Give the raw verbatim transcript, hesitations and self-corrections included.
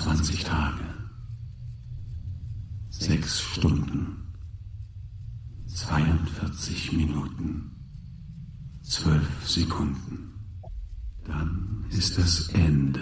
vierundzwanzig Tage, sechs Stunden, zweiundvierzig Minuten, zwölf Sekunden. Dann ist das Ende.